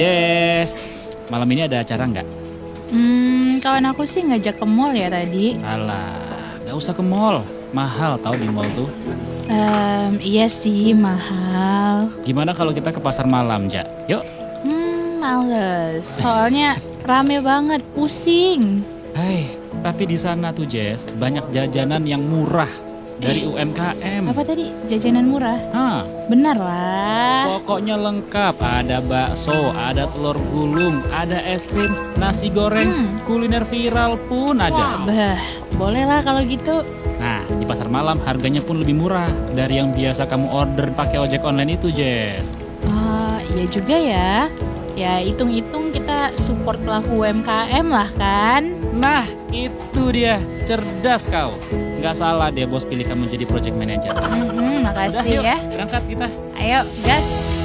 Jess, malam ini ada acara nggak? Kawan aku sih ngajak ke mall ya tadi. Alah, nggak usah ke mall. Mahal tau di mall tuh. Iya sih mahal. Gimana kalau kita ke pasar malam, Ja? Yuk. Males. Soalnya rame banget, pusing. Hai, tapi di sana tuh Jess, banyak jajanan yang murah dari UMKM. Apa tadi? Jajanan murah? Hah, Benar lah. pokoknya lengkap. Ada bakso, ada telur gulung, ada es krim, nasi goreng, kuliner viral pun ada. Bah, boleh lah kalau gitu. Nah, di pasar malam harganya pun lebih murah dari yang biasa kamu order pakai ojek online itu, Jess. Iya juga ya. Ya hitung-hitung kita support pelaku UMKM lah kan. Nah, itu dia. Cerdas kau. Nggak salah deh bos pilih kamu jadi project manager. Udah, Makasih yuk, ya. berangkat kita. Ayo gas.